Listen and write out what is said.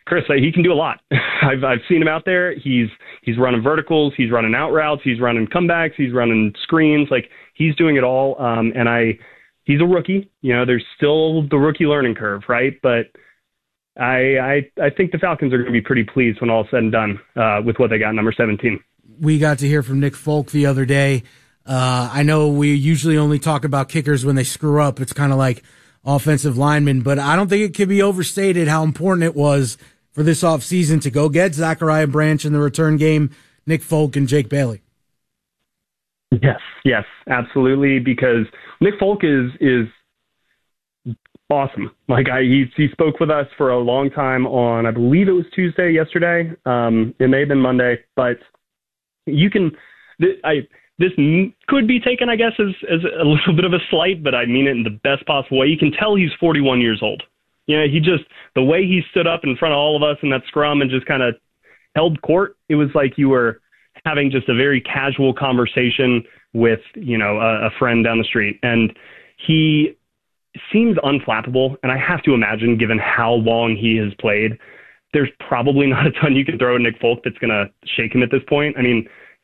Chris, he can do a lot. I've seen him out there. He's running verticals, he's running out routes, he's running comebacks, he's running screens. Like, he's doing it all. He's a rookie. There's still the rookie learning curve, right? But I think the Falcons are going to be pretty pleased when all is said and done with what they got, number 17. We got to hear from Nick Folk the other day. I know we usually only talk about kickers when they screw up. It's kind of like offensive linemen, but I don't think it can be overstated how important it was for this offseason to go get Zachariah Branch in the return game, Nick Folk and Jake Bailey. Yes, absolutely, because Nick Folk is awesome. Like, he spoke with us for a long time on, I believe it was Tuesday yesterday. It may have been Monday, but this could be taken, I guess, as a little bit of a slight, but I mean it in the best possible way. You can tell he's 41 years old. The way he stood up in front of all of us in that scrum and just kind of held court, it was like you were having just a very casual conversation with, a friend down the street. And he seems unflappable. And I have to imagine, given how long he has played, there's probably not a ton you can throw at Nick Folk that's going to shake him at this point. I mean,